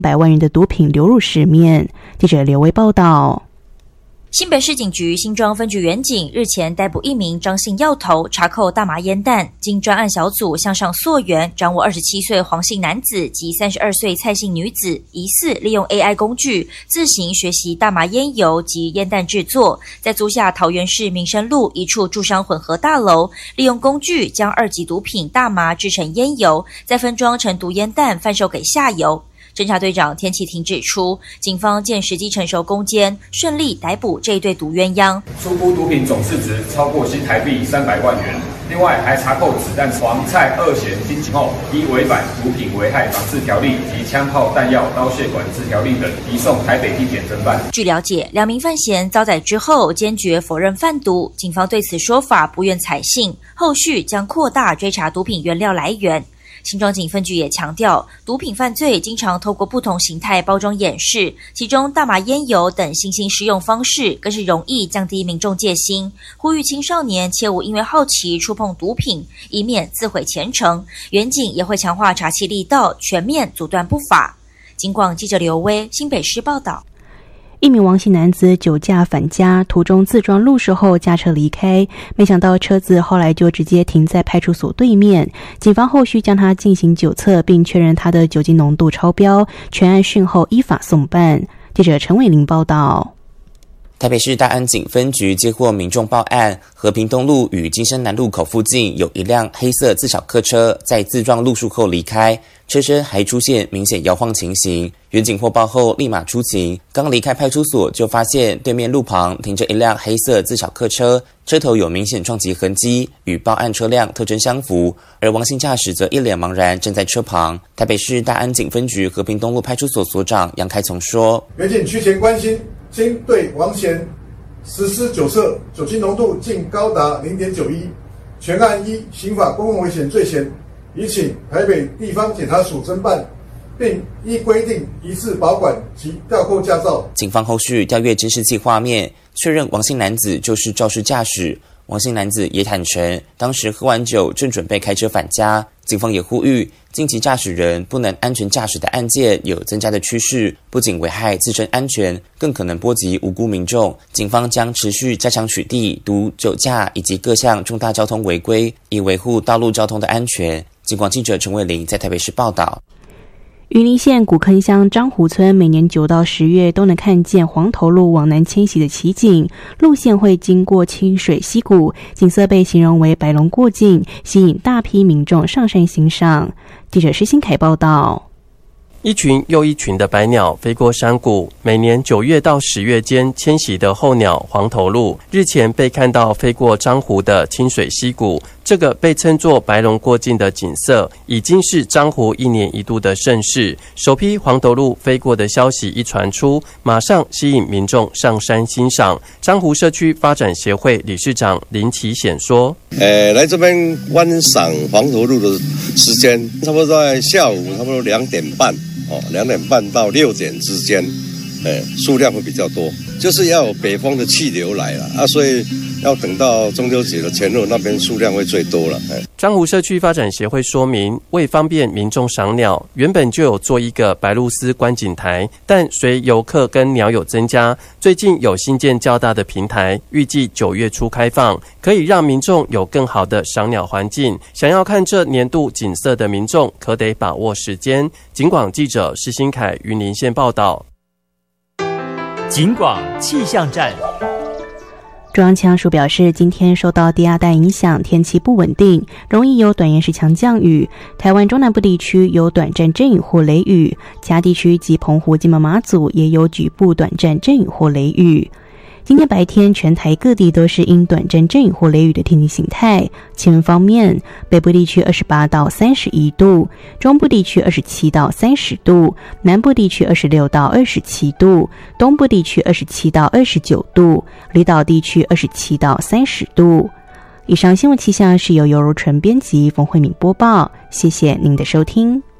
100万元的毒品流入市面。记者刘威报道。 新北市警局新庄分局员警日前逮捕一名张姓药头，查扣大麻烟弹，经专案小组向上溯源，掌握27岁黄姓男子及32岁蔡姓女子，疑似利用 AI 工具自行学习大麻烟油及烟弹制作，在租下桃园市民生路一处住商混合大楼，利用工具将2级毒品大麻制成烟油，再分装成毒烟弹贩售给下游。侦查队长田启廷指出，警方见时机成熟攻坚，顺利逮捕这一对毒鸳鸯。 初估毒品总市值超过新台币300万元，另外还查扣子弹黄蔡2嫌经警后，依违反毒品危害防治条例及枪炮弹药刀械管制条例等，移送台北地检侦办。 据了解，2名犯嫌遭逮之后坚决否认贩毒，警方对此说法不愿采信，后续将扩大追查毒品原料来源。新庄警分局也强调，毒品犯罪经常透过不同形态包装掩饰，其中大麻烟油等新兴施用方式更是容易降低民众戒心，呼吁青少年切勿因为好奇触碰毒品，以免自毁前程。员警也会强化查缉力道，全面阻断不法。警广记者刘威新北市报道。 一名王姓男子酒驾返家，途中自撞路石后驾车离开，没想到车子后来就直接停在派出所对面。警方后续将他进行酒测，并确认他的酒精浓度超标，全案讯后依法送办。记者陈伟玲报道。 台北市大安警分局接获民众报案，和平东路与金山南路口附近有一辆黑色自小客车在自撞路树后离开，车身还出现明显摇晃情形。员警获报后立马出勤，刚离开派出所就发现对面路旁停着一辆黑色自小客车，车头有明显撞击痕迹，与报案车辆特征相符，而王姓驾驶则一脸茫然站在车旁。台北市大安警分局和平东路派出所所长杨开从说， 员警趋前关心，经对王嫌实施酒测，酒精浓度竟高达 0.91， 全案依刑法公共危险罪嫌，已请台北地方检察署侦办，并依规定移置保管及吊扣驾照。 警方后续调阅监视器画面，确认王姓男子就是肇事驾驶。王姓男子也坦诚，当时喝完酒正准备开车返家。警方也呼吁，近期驾驶人不能安全驾驶的案件有增加的趋势，不仅危害自身安全，更可能波及无辜民众。警方将持续加强取缔毒酒驾以及各项重大交通违规，以维护道路交通的安全。警广记者陈伟玲在台北市报道。 云林县古坑乡樟湖村每年9到10月都能看见黄头鹿往南迁徙的奇景，路线会经过清水溪谷，景色被形容为白龙过境，吸引大批民众上山欣赏。记者施新凯报道。 一群又一群的白鸟飞过山谷，每年9月到10月间迁徙的候鸟黄头鹿，日前被看到飞过樟湖的清水溪谷。这个被称作白龙过境的景色，已经是樟湖1年1度的盛事。首批黄头鹿飞过的消息一传出，马上吸引民众上山欣赏。樟湖社区发展协会理事长林启显说： 来这边观赏黄头鹿的时间，差不多在下午差不多2点半，2点半到6点之间，数量会比较多，就是要有北风的气流来了所以要等到中秋节的前后，那边数量会最多了。 樟湖社区发展协会说明，为方便民众赏鸟，原本就有做一个白鹭鸶观景台，但随游客跟鸟友增加，最近有新建较大的平台，预计9月初开放，可以让民众有更好的赏鸟环境。想要看这年度景色的民众，可得把握时间。警广记者施新凯云林县报道。 警广气象站。 中央气象署表示，今天受到低压带影响，天气不稳定，容易有短延时强降雨。台湾中南部地区有短暂阵雨或雷雨，其他地区及澎湖、金门、马祖也有局部短暂阵雨或雷雨。今天白天全台各地都是因短暂阵雨或雷雨的天气形态。气温方面，北部地区28到31度，中部地区27到30度，南部地区26到27度，东部地区27到29度，离岛地区27到30度。以上新闻气象是由尤如纯编辑，冯慧敏播报，谢谢您的收听。